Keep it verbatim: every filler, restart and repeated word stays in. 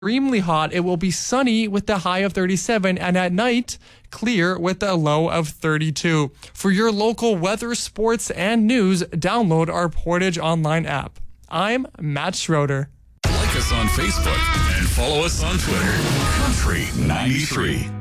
extremely hot. It will be sunny with the high of thirty-seven, and at night, clear with a low of thirty-two. For your local weather, sports, and news, download our Portage Online app. I'm Matt Schroeder. Like us on Facebook and follow us on Twitter. Country ninety-three.